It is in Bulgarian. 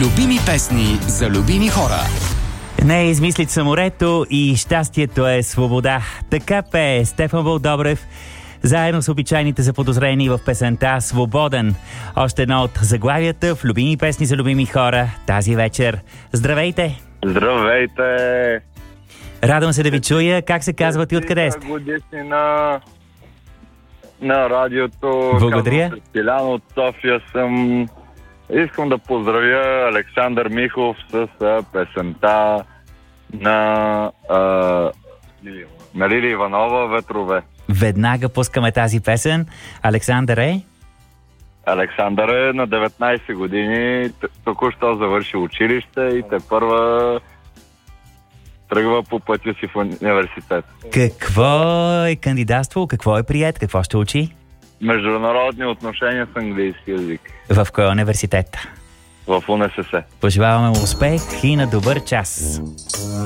Любими песни за любими хора. Не измислить са морето и щастието е свобода. Така пее Стефан Вълдобрев заедно с обичайните заподозрени в песента «Свободен». Още едно от заглавията в любими песни за любими хора тази вечер. Здравейте! Здравейте! Радвам се да ви чуя. Как се казват и откъде сте? Годишнина на радиото. Благодаря. Казвам се Стилян, от София съм. Искам да поздравя Александър Михов с песента на Лили Иванова «Ветрове». Веднага пускаме тази песен. Александър е? Александър е на 19 години, току-що завърши училище и тепърва тръгва по пътя си в университет. Какво е кандидатствал? Какво е приет? Какво ще учи? Международни отношения с английски език. В кой университет? В УНСС. Пожелаваме успех и на добър час.